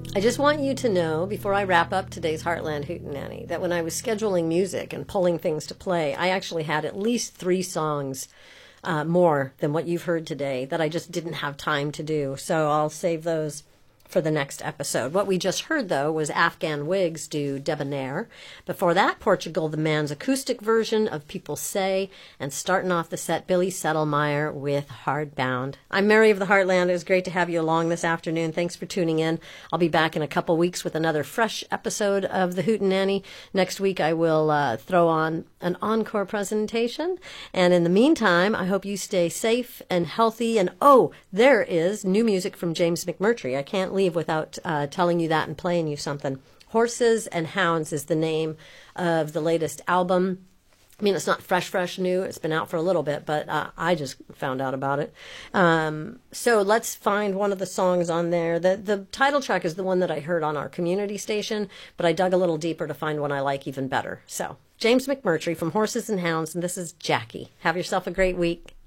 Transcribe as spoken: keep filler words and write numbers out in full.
I just want you to know, before I wrap up today's Heartland Hootenanny, that when I was scheduling music and pulling things to play, I actually had at least three songs uh, more than what you've heard today that I just didn't have time to do. So I'll save those for the next episode. What we just heard, though, was Afghan Wigs do Debonair. Before that, Portugal the Man's acoustic version of People Say, and starting off the set, Billy Settlemyer with Hardbound. I'm Mary of the Heartland. It was great to have you along this afternoon. Thanks for tuning in. I'll be back in a couple weeks with another fresh episode of the Hootenanny. Next week, I will uh, throw on an encore presentation. And in the meantime, I hope you stay safe and healthy. And oh, there is new music from James McMurtry. I can't leave without uh, telling you that and playing you something. Horses and Hounds is the name of the latest album. I mean, it's not fresh, fresh new. It's been out for a little bit, but uh, I just found out about it. Um, so let's find one of the songs on there. The, the title track is the one that I heard on our community station, but I dug a little deeper to find one I like even better. So James McMurtry from Horses and Hounds, and this is Jackie. Have yourself a great week.